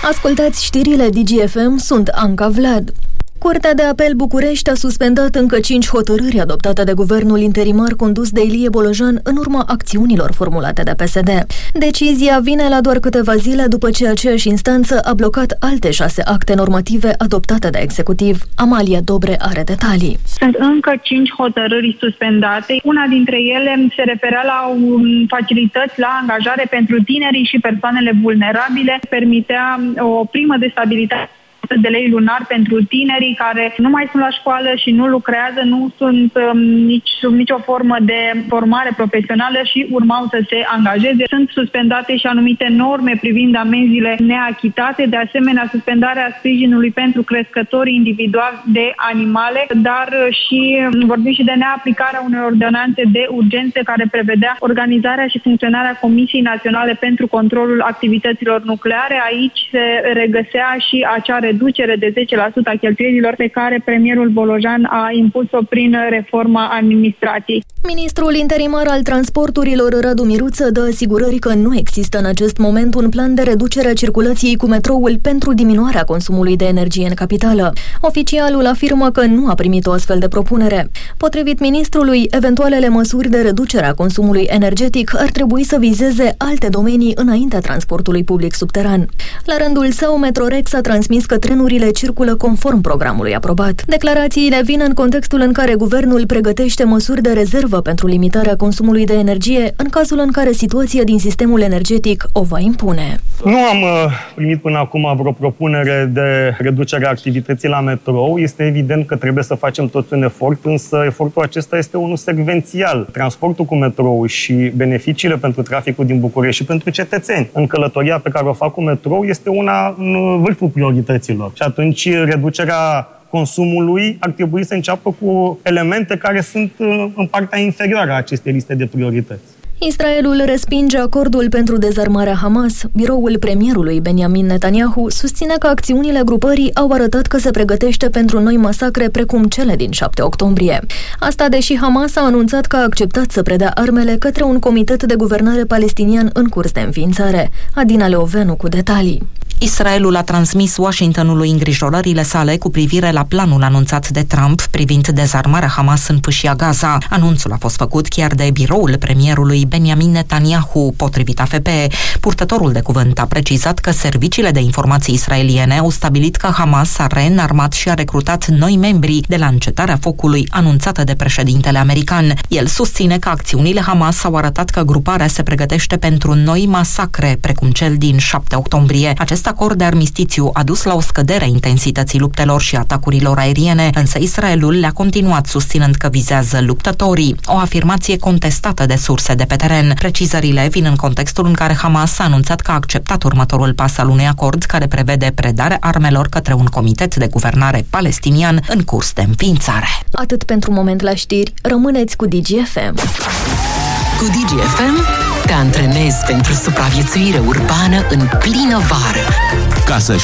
Ascultați știrile DGFM, sunt Anca Vlad. Curtea de Apel București a suspendat încă 5 hotărâri adoptate de guvernul interimar condus de Ilie Bolojan în urma acțiunilor formulate de PSD. Decizia vine la doar câteva zile după ce aceeași instanță a blocat alte 6 acte normative adoptate de executiv. Amalia Dobre are detalii. Sunt încă 5 hotărâri suspendate. Una dintre ele se referea la facilități la angajare pentru tinerii și persoanele vulnerabile, permitea o primă de stabilitate de lei lunar pentru tinerii care nu mai sunt la școală și nu lucrează, nu sunt sub nicio formă de formare profesională și urmau să se angajeze. Sunt suspendate și anumite norme privind amenziile neachitate, de asemenea suspendarea sprijinului pentru crescători individuali de animale, dar și vorbim și de neaplicarea unei ordonanțe de urgență care prevedea organizarea și funcționarea Comisiei Naționale pentru Controlul Activităților Nucleare. Aici se regăsea și acea reducere de 10% a cheltuielilor pe care premierul Bolojan a impus-o prin reforma administrației. Ministrul interimar al transporturilor Radu Miruță dă asigurări că nu există în acest moment un plan de reducere a circulației cu metroul pentru diminuarea consumului de energie în capitală. Oficialul afirmă că nu a primit o astfel de propunere. Potrivit ministrului, eventualele măsuri de reducere a consumului energetic ar trebui să vizeze alte domenii înaintea transportului public subteran. La rândul său, Metrorex a transmis că trenurile circulă conform programului aprobat. Declarațiile vin în contextul în care guvernul pregătește măsuri de rezervă pentru limitarea consumului de energie în cazul în care situația din sistemul energetic o va impune. Nu am primit până acum vreo propunere de reducere a activității la metrou. Este evident că trebuie să facem toți un efort, însă efortul acesta este unul secvențial. Transportul cu metrou și beneficiile pentru traficul din București și pentru cetățeni în călătoria pe care o fac cu metrou este una în vârful priorităților. Și atunci reducerea consumului ar trebui să înceapă cu elemente care sunt în partea inferioară a acestei liste de priorități. Israelul respinge acordul pentru dezarmarea Hamas. Biroul premierului Benjamin Netanyahu susține că acțiunile grupării au arătat că se pregătește pentru noi masacre precum cele din 7 octombrie. Asta deși Hamas a anunțat că a acceptat să predea armele către un comitet de guvernare palestinian în curs de înființare. Adina Leovenu cu detalii. Israelul a transmis Washingtonului îngrijorările sale cu privire la planul anunțat de Trump privind dezarmarea Hamas în fâșia Gaza. Anunțul a fost făcut chiar de biroul premierului Benjamin Netanyahu, potrivit AFP. Purtătorul de cuvânt a precizat că serviciile de informații israeliene au stabilit că Hamas a reînarmat și a recrutat noi membri de la încetarea focului anunțată de președintele american. El susține că acțiunile Hamas au arătat că gruparea se pregătește pentru noi masacre, precum cel din 7 octombrie. Acest acord de armistițiu a dus la o scădere a intensității luptelor și atacurilor aeriene, însă Israelul le-a continuat susținând că vizează luptătorii, o afirmație contestată de surse de pe teren. Precizările vin în contextul în care Hamas a anunțat că a acceptat următorul pas al unui acord care prevede predarea armelor către un comitet de guvernare palestinian în curs de înființare. Atât pentru moment la știri, rămâneți cu DGFM. Cu DGFM te antrenezi pentru supraviețuire urbană în plină vară. Ca să